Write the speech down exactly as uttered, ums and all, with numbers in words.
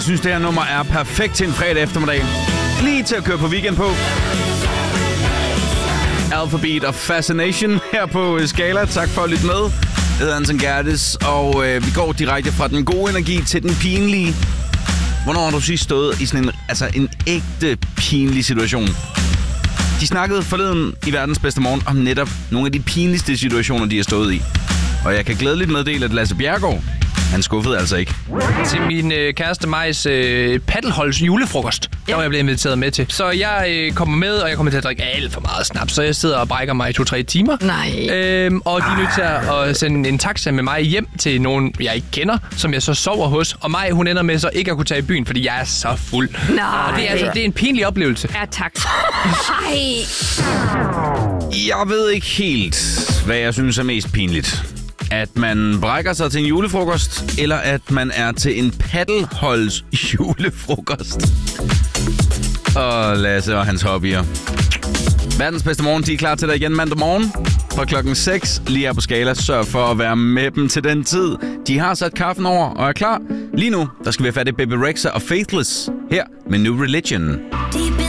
synes, det her nummer er perfekt til en fredag eftermiddag. Lige til at køre på weekend på. Alphabet og Fascination her på Skala. Tak for at lytte med. Jeg hedder Anton Gerdes, og øh, vi går direkte fra den gode energi til den pinlige. Hvornår har du sidst stået i sådan en, altså en ægte pinlig situation? De snakkede forleden i Verdens Bedste Morgen om netop nogle af de pinligste situationer, de har stået i. Og jeg kan glædeligt meddele, at Lasse Bjerregaard, han skuffede altså ikke. Til min øh, kæreste Majs øh, paddelholds julefrokost, ja. Der var jeg blevet inviteret med til. Så jeg øh, kommer med, og jeg kommer til at drikke alt for meget snaps. Så jeg sidder og brækker mig i to-tre timer. Nej. Øhm, og de er nødt til at sende en taxa med mig hjem til nogen, jeg ikke kender, som jeg så sover hos. Og mig, hun ender med så ikke at kunne tage i byen, fordi jeg er så fuld. Nej. Og det er, altså, det er en pinlig oplevelse. Ja, tak. Hej. Jeg ved ikke helt, hvad jeg synes er mest pinligt. At man brækker sig til en julefrokost, eller at man er til en paddelholds julefrokost. Og Lasse og hans hobbyer. Verdens Bedste Morgen, de er klar til dig igen mandag morgen fra klokken seks. Lige her på Skala. Sørg for at være med dem til den tid. De har sat kaffen over og er klar. Lige nu, der skal vi have fat i Baby Rexha og Faithless her med New Religion.